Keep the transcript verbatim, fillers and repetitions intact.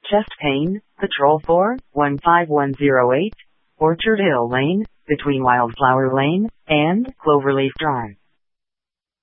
Chest Pain, Patrol four, one five one zero eight, Orchard Hill Lane, between Wildflower Lane and Cloverleaf Drive.